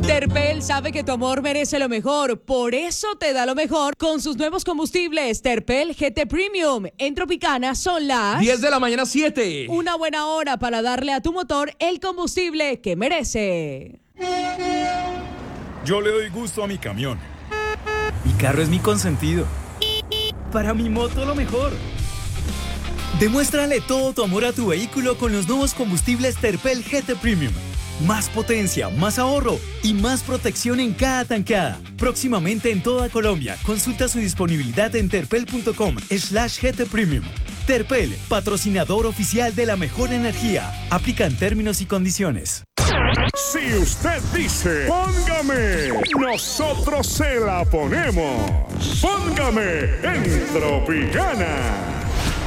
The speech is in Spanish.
Terpel sabe que tu amor merece lo mejor, por eso te da lo mejor con sus nuevos combustibles Terpel GT Premium. En Tropicana son las 10 de la mañana, 7. Una buena hora para darle a tu motor el combustible que merece. Yo le doy gusto a mi camión. Mi carro es mi consentido. Para mi moto lo mejor. Demuéstrale todo tu amor a tu vehículo con los nuevos combustibles Terpel GT Premium. Más potencia, más ahorro y más protección en cada tankada. Próximamente en toda Colombia. Consulta su disponibilidad en terpel.com/GT Premium. Terpel, patrocinador oficial de la mejor energía. Aplican términos y condiciones. Si usted dice, póngame, nosotros se la ponemos. Póngame en Tropicana.